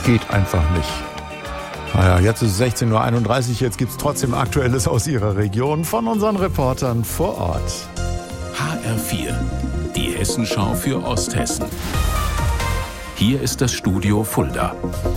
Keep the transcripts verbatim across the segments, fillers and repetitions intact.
geht einfach nicht. Naja, jetzt ist es sechzehn Uhr einunddreißig, jetzt gibt's trotzdem Aktuelles aus Ihrer Region von unseren Reportern vor Ort. H R vier, die Hessenschau für Osthessen. Hier ist das Studio Fulda.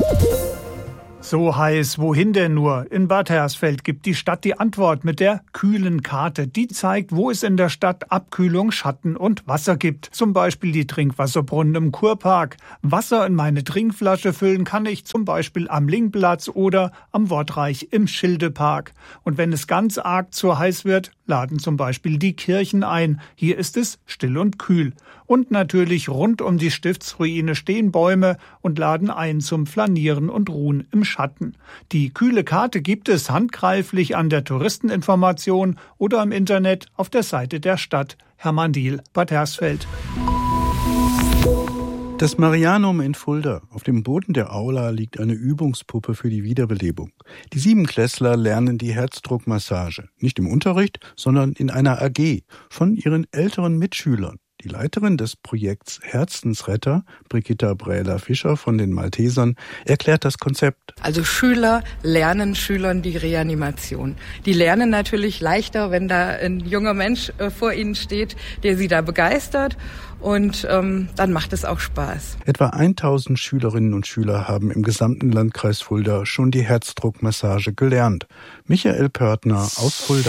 So heiß, wohin denn nur? In Bad Hersfeld gibt die Stadt die Antwort mit der kühlen Karte. Die zeigt, wo es in der Stadt Abkühlung, Schatten und Wasser gibt. Zum Beispiel die Trinkwasserbrunnen im Kurpark. Wasser in meine Trinkflasche füllen kann ich zum Beispiel am Lingplatz oder am Wortreich im Schildepark. Und wenn es ganz arg zu heiß wird, laden zum Beispiel die Kirchen ein. Hier ist es still und kühl. Und natürlich rund um die Stiftsruine stehen Bäume und laden ein zum Flanieren und Ruhen im Schatten. Die kühle Karte gibt es handgreiflich an der Touristeninformation oder im Internet auf der Seite der Stadt. Hermann Diehl, Bad Hersfeld. Das Marianum in Fulda. Auf dem Boden der Aula liegt eine Übungspuppe für die Wiederbelebung. Die Siebenklässler lernen die Herzdruckmassage. Nicht im Unterricht, sondern in einer A G von ihren älteren Mitschülern. Die Leiterin des Projekts Herzensretter, Brigitta Brähler-Fischer von den Maltesern, erklärt das Konzept. Also Schüler lernen Schülern die Reanimation. Die lernen natürlich leichter, wenn da ein junger Mensch äh, vor ihnen steht, der sie da begeistert. Und ähm, dann macht es auch Spaß. Etwa tausend Schülerinnen und Schüler haben im gesamten Landkreis Fulda schon die Herzdruckmassage gelernt. Michael Pörtner aus Fulda.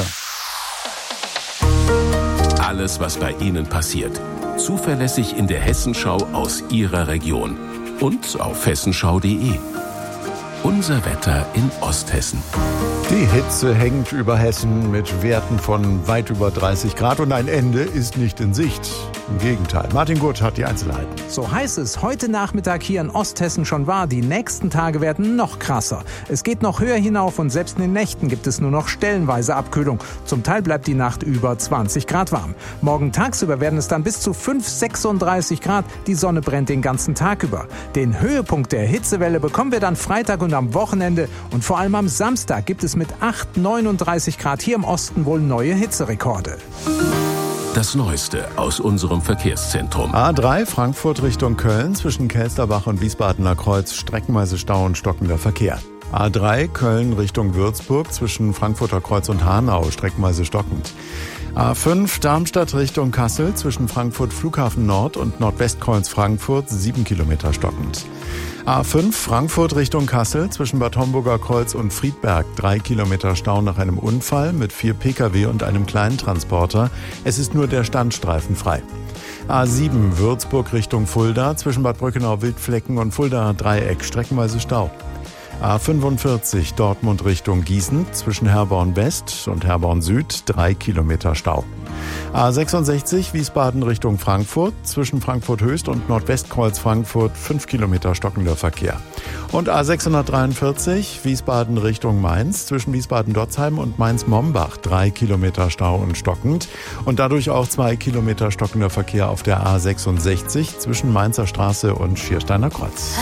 Alles, was bei Ihnen passiert. Zuverlässig in der Hessenschau aus Ihrer Region. Und auf hessenschau punkt de. Unser Wetter in Osthessen. Die Hitze hängt über Hessen mit Werten von weit über dreißig Grad und ein Ende ist nicht in Sicht. Im Gegenteil. Martin Gurt hat die Einzelheiten. So heiß es heute Nachmittag hier in Osthessen schon war. Die nächsten Tage werden noch krasser. Es geht noch höher hinauf und selbst in den Nächten gibt es nur noch stellenweise Abkühlung. Zum Teil bleibt die Nacht über zwanzig Grad warm. Morgen tagsüber werden es dann bis zu fünf, sechsunddreißig Grad. Die Sonne brennt den ganzen Tag über. Den Höhepunkt der Hitzewelle bekommen wir dann Freitag und am Wochenende. Und vor allem am Samstag gibt es mit acht, neununddreißig Grad hier im Osten wohl neue Hitzerekorde. Das Neueste aus unserem Verkehrszentrum. A drei Frankfurt Richtung Köln zwischen Kelsterbach und Wiesbadener Kreuz streckenweise Stau und stockender Verkehr. A drei Köln Richtung Würzburg zwischen Frankfurter Kreuz und Hanau streckenweise stockend. A fünf Darmstadt Richtung Kassel zwischen Frankfurt Flughafen Nord und Nordwestkreuz Frankfurt sieben Kilometer stockend. A fünf Frankfurt Richtung Kassel zwischen Bad Homburger Kreuz und Friedberg drei Kilometer Stau nach einem Unfall mit vier Pkw und einem kleinen Transporter. Es ist nur der Standstreifen frei. A sieben Würzburg Richtung Fulda zwischen Bad Brückenau-Wildflecken und Fuldaer Dreieck streckenweise Stau. A fünfundvierzig Dortmund Richtung Gießen zwischen Herborn West und Herborn Süd drei Kilometer Stau. A sechsundsechzig Wiesbaden Richtung Frankfurt zwischen Frankfurt Höchst und Nordwestkreuz Frankfurt fünf Kilometer stockender Verkehr. Und A sechshundertdreiundvierzig Wiesbaden Richtung Mainz zwischen Wiesbaden-Dotzheim und Mainz-Mombach drei Kilometer Stau und stockend und dadurch auch zwei Kilometer stockender Verkehr auf der A sechsundsechzig zwischen Mainzer Straße und Schiersteiner Kreuz.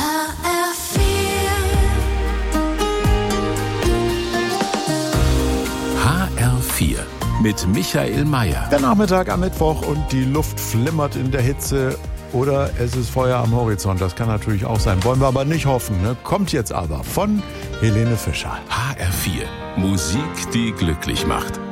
H R vier mit Michael Mayer. Der Nachmittag am Mittwoch und die Luft flimmert in der Hitze oder es ist Feuer am Horizont. Das kann natürlich auch sein. Wollen wir aber nicht hoffen. Ne? Kommt jetzt aber von Helene Fischer. H R vier. Musik, die glücklich macht.